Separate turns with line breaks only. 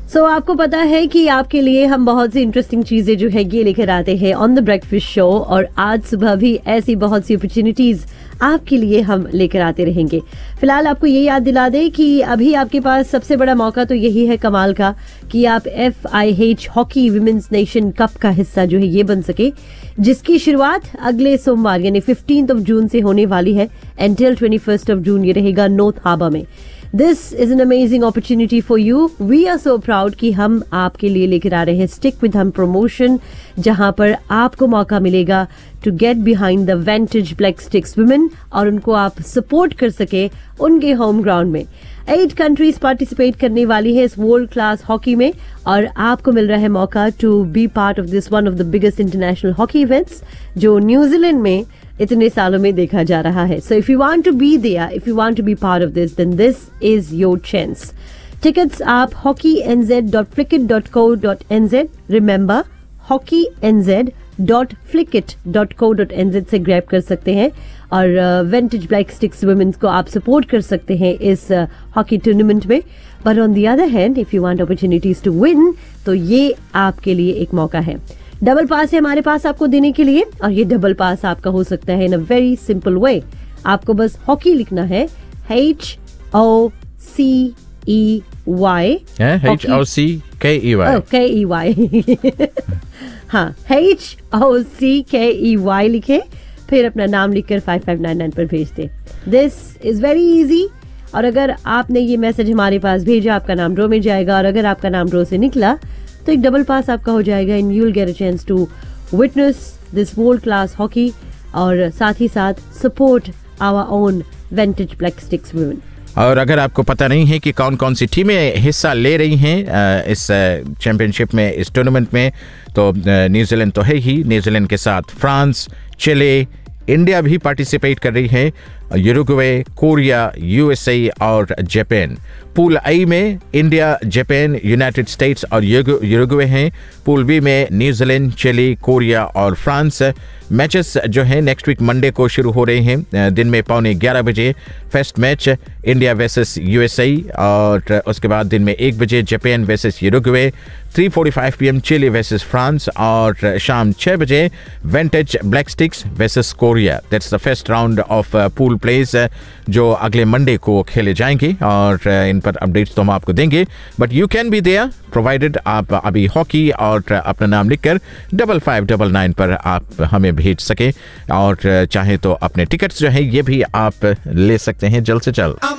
आपको पता है कि आपके लिए हम बहुत सी इंटरेस्टिंग चीजें जो है ये लेकर आते हैं ऑन द ब्रेकफास्ट शो, और आज सुबह भी ऐसी बहुत सी अपॉर्चुनिटीज आपके लिए हम लेकर आते रहेंगे। फिलहाल आपको ये याद दिला दें कि अभी आपके पास सबसे बड़ा मौका तो यही है कमाल का कि आप FIH hockey women's nation cup का हिस्सा जो है ये बन सके, जिसकी शुरुआत अगले सोमवार यानी 15 जून से होने वाली है। एंटिल 21 जून ये रहेगा नॉर्थ हार्बर में। This is an amazing opportunity for you. We are so proud कि हम आपके लिए लेकर आ रहे हैं Stick with Hum promotion, जहां पर आपको मौका मिलेगा to get behind the vintage Black Sticks women और उनको आप सपोर्ट कर सके उनके होम ग्राउंड में। 8 कंट्रीज पार्टिसिपेट करने वाली है इस वर्ल्ड क्लास हॉकी में, और आपको मिल रहा है मौका to be part of this one of the biggest international hockey events जो न्यूजीलैंड में इतने सालों में देखा जा रहा है। So if you want to be there, if you want to be part of this, then this is your chance. Tickets आप hockeynz.flickit.co.nz, रिमेंबर hockeynz.flickit.co.nz से ग्रैब कर सकते हैं, और विंटेज ब्लैक स्टिक्स वुमेन्स को आप सपोर्ट कर सकते हैं इस हॉकी टूर्नामेंट में। But on the other hand, if you want opportunities to win, तो ये आपके लिए एक मौका है। डबल पास है हमारे पास आपको देने के लिए, और ये डबल पास आपका हो सकता है इन अ वेरी सिंपल वे। आपको बस हॉकी लिखना है, HOCEY, हाँ, HOCKEY लिखे, फिर अपना नाम लिखकर 5599 पर भेज दे। This is very easy. और अगर आपने ये मैसेज हमारे पास भेजा, आपका नाम ड्रॉ में जाएगा, और अगर आपका नाम ड्रॉ से निकला तो एक डबल पास आपका हो जाएगा, and you will get a chance to witness this world class hockey, और साथ ही साथ support our own vintage black sticks women.
और अगर आपको पता नहीं है कि कौन कौन सी टीमें हिस्सा ले रही हैं इस चैंपियनशिप में, इस टूर्नामेंट में, तो न्यूजीलैंड तो है ही। न्यूजीलैंड के साथ फ्रांस, चिले, इंडिया भी पार्टिसिपेट कर रही है, यूरुग्वे, कोरिया, USA और जापान। पूल आई में इंडिया, जापान, यूनाइटेड स्टेट्स और यूरुग्वे हैं। पूल बी में न्यूजीलैंड, चिली, कोरिया और फ्रांस। मैचेस जो हैं नेक्स्ट वीक मंडे को शुरू हो रहे हैं, दिन में 11:15 बजे first match India versus USA, और उसके बाद दिन में 1 बजे Japan versus Uruguay, 3:45 PM chilli versus France, और शाम 6 बजे vintage black sticks versus Korea. That's the first round of pool place जो अगले मंडे को खेले जाएंगे, और इन पर अपडेट्स तो हम आपको देंगे। But you can be there provided आप अभी हॉकी और अपना नाम लिखकर 5599 पर आप हमें भेज सके, और चाहे तो अपने टिकट्स जो है ये भी आप ले सकते हैं जल्द से जल्द।